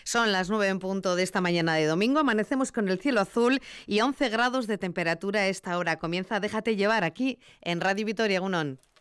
Son las 9 en punto de esta mañana de domingo. Amanecemos con el cielo azul y 11 grados de temperatura a esta hora. Comienza Déjate llevar aquí en Radio Vitoria, Egunon.